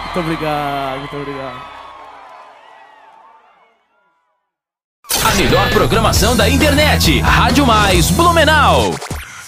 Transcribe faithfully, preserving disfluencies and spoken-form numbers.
Muito obrigado, muito obrigado. A melhor programação da internet. Rádio Mais Blumenau.